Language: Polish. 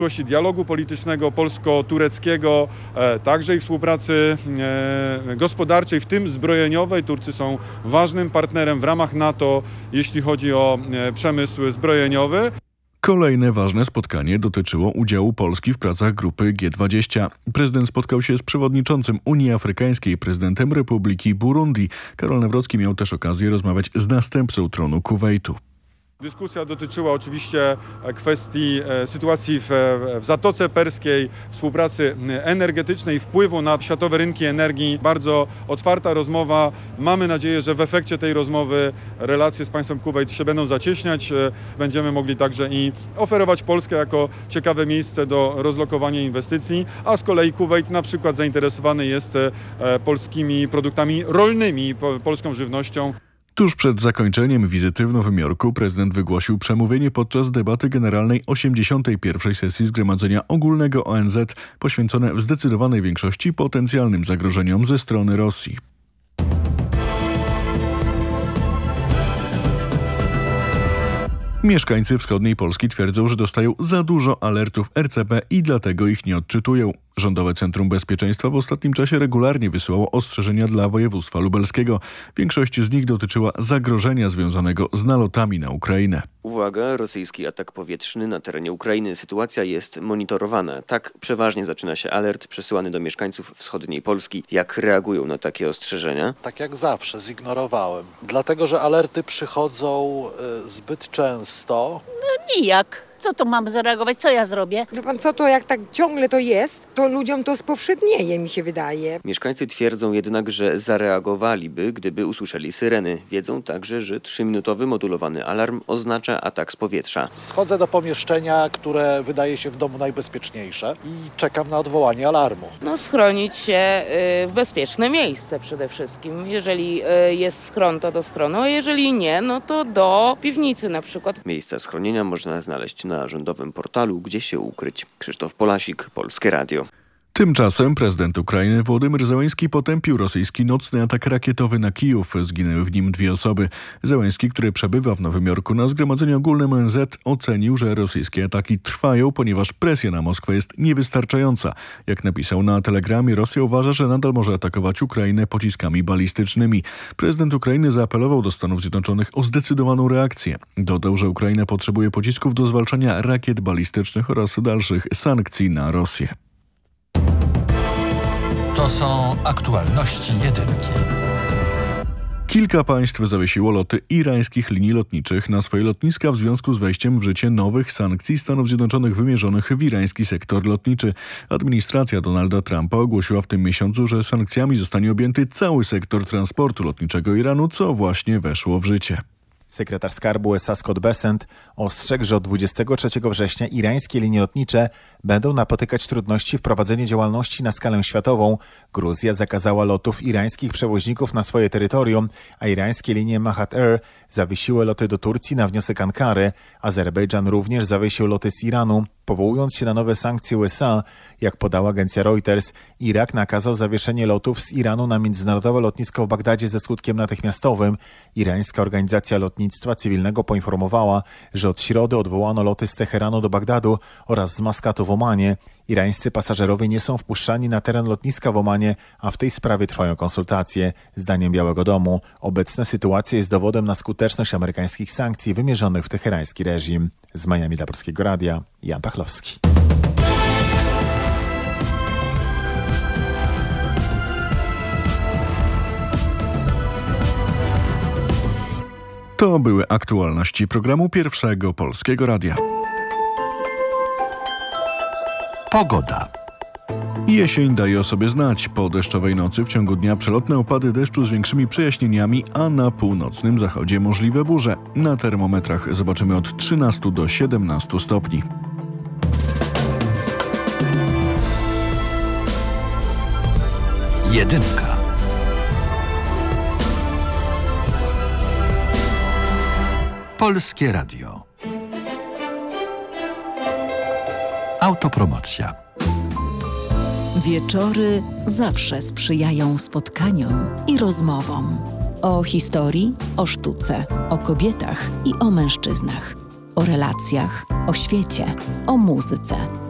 Dialogu politycznego polsko-tureckiego, także i współpracy gospodarczej, w tym zbrojeniowej. Turcy są ważnym partnerem w ramach NATO, jeśli chodzi o przemysł zbrojeniowy. Kolejne ważne spotkanie dotyczyło udziału Polski w pracach grupy G20. Prezydent spotkał się z przewodniczącym Unii Afrykańskiej, prezydentem Republiki Burundi. Karol Nawrocki miał też okazję rozmawiać z następcą tronu Kuwejtu. Dyskusja dotyczyła oczywiście kwestii sytuacji w Zatoce Perskiej, współpracy energetycznej, wpływu na światowe rynki energii. Bardzo otwarta rozmowa. Mamy nadzieję, że w efekcie tej rozmowy relacje z państwem Kuwejt się będą zacieśniać. Będziemy mogli także i oferować Polskę jako ciekawe miejsce do rozlokowania inwestycji, a z kolei Kuwejt na przykład zainteresowany jest polskimi produktami rolnymi, polską żywnością. Tuż przed zakończeniem wizyty w Nowym Jorku prezydent wygłosił przemówienie podczas debaty generalnej 81. sesji Zgromadzenia Ogólnego ONZ poświęcone w zdecydowanej większości potencjalnym zagrożeniom ze strony Rosji. Mieszkańcy wschodniej Polski twierdzą, że dostają za dużo alertów RCP i dlatego ich nie odczytują. Rządowe Centrum Bezpieczeństwa w ostatnim czasie regularnie wysyłało ostrzeżenia dla województwa lubelskiego. Większość z nich dotyczyła zagrożenia związanego z nalotami na Ukrainę. Uwaga, rosyjski atak powietrzny na terenie Ukrainy. Sytuacja jest monitorowana. Tak przeważnie zaczyna się alert przesyłany do mieszkańców wschodniej Polski. Jak reagują na takie ostrzeżenia? Tak jak zawsze, zignorowałem. Dlatego, że alerty przychodzą zbyt często. Nijak. Co to mam zareagować? Co ja zrobię? Wie pan co, to jak tak ciągle to jest, to ludziom to spowszednieje, mi się wydaje. Mieszkańcy twierdzą jednak, że zareagowaliby, gdyby usłyszeli syreny. Wiedzą także, że 3-minutowy modulowany alarm oznacza atak z powietrza. Schodzę do pomieszczenia, które wydaje się w domu najbezpieczniejsze i czekam na odwołanie alarmu. Schronić się w bezpieczne miejsce przede wszystkim. Jeżeli jest schron, to do schronu, a jeżeli nie, no to do piwnicy na przykład. Miejsca schronienia można znaleźć na rządowym portalu, gdzie się ukryć. Krzysztof Polasik, Polskie Radio. Tymczasem prezydent Ukrainy Wołodymyr Zełenski potępił rosyjski nocny atak rakietowy na Kijów. Zginęły w nim 2 osoby. Zełenski, który przebywa w Nowym Jorku na Zgromadzeniu Ogólnym ONZ, ocenił, że rosyjskie ataki trwają, ponieważ presja na Moskwę jest niewystarczająca. Jak napisał na Telegramie, Rosja uważa, że nadal może atakować Ukrainę pociskami balistycznymi. Prezydent Ukrainy zaapelował do Stanów Zjednoczonych o zdecydowaną reakcję. Dodał, że Ukraina potrzebuje pocisków do zwalczania rakiet balistycznych oraz dalszych sankcji na Rosję. To są aktualności jedynki. Kilka państw zawiesiło loty irańskich linii lotniczych na swoje lotniska w związku z wejściem w życie nowych sankcji Stanów Zjednoczonych wymierzonych w irański sektor lotniczy. Administracja Donalda Trumpa ogłosiła w tym miesiącu, że sankcjami zostanie objęty cały sektor transportu lotniczego Iranu, co właśnie weszło w życie. Sekretarz Skarbu USA Scott Bessent ostrzegł, że od 23 września irańskie linie lotnicze będą napotykać trudności w prowadzeniu działalności na skalę światową. Gruzja zakazała lotów irańskich przewoźników na swoje terytorium, a irańskie linie Mahat Air zawiesiły loty do Turcji na wniosek Ankary. Azerbejdżan również zawiesił loty z Iranu. Powołując się na nowe sankcje USA, jak podała agencja Reuters, Irak nakazał zawieszenie lotów z Iranu na międzynarodowe lotnisko w Bagdadzie ze skutkiem natychmiastowym. Irańska organizacja lotnictwa cywilnego poinformowała, że od środy odwołano loty z Teheranu do Bagdadu oraz z Maskatu w Omanie. Irańscy pasażerowie nie są wpuszczani na teren lotniska w Omanie, a w tej sprawie trwają konsultacje. Zdaniem Białego Domu obecna sytuacja jest dowodem na skuteczność amerykańskich sankcji wymierzonych w teherański reżim. Z Miami dla Polskiego Radia, Jan Pachlowski. To były aktualności programu Pierwszego Polskiego Radia. Pogoda. Jesień daje o sobie znać. Po deszczowej nocy w ciągu dnia przelotne opady deszczu z większymi przejaśnieniami, a na północnym zachodzie możliwe burze. Na termometrach zobaczymy od 13 do 17 stopni. Jedynka. Polskie Radio. Autopromocja. Wieczory zawsze sprzyjają spotkaniom i rozmowom. O historii, o sztuce, o kobietach i o mężczyznach. O relacjach, o świecie, o muzyce.